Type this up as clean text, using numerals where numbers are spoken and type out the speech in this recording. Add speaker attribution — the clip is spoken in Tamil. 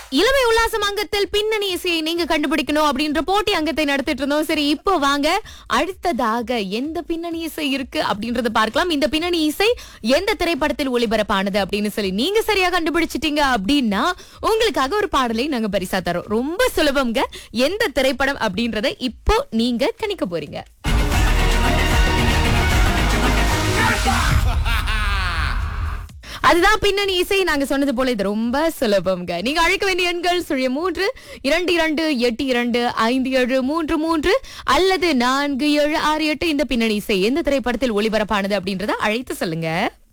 Speaker 1: இளமை உல்லாசம் அங்கத்தில் பின்னணி இசையை நீங்க கண்டுபிடிக்கணும் அப்படின்ற போட்டி அங்கத்தை நடத்திட்டு இருந்தோம். சரி, இப்போ வாங்க அடுத்ததாக எந்த பின்னணி இசை இருக்கு அப்படின்றத பார்க்கலாம். இந்த பின்னணி இசை எந்த திரைப்படத்தில் ஒளிபரப்பானது அப்படின்னு சொல்லி நீங்க சரியா கண்டுபிடிச்சிட்டீங்க அப்படின்னா உங்களுக்காக ஒரு பாடலை நாங்க பரிசா தரோம். ரொம்ப சுலபம்ங்க. எந்த திரைப்படம் அப்படின்றத இப்போ நீங்க கணிக்க போறீங்க. அதுதான் பின்னணி இசை. நாங்க சொன்னது போல இது ரொம்ப சுலபம்ங்க. நீங்க அழைக்க வேண்டிய எண்கள் 3 அல்லது 4768 இந்த பின்னணி இசை எந்த திரைப்படத்தில் ஒளிபரப்பானது அப்படின்றத அழைத்து சொல்லுங்க.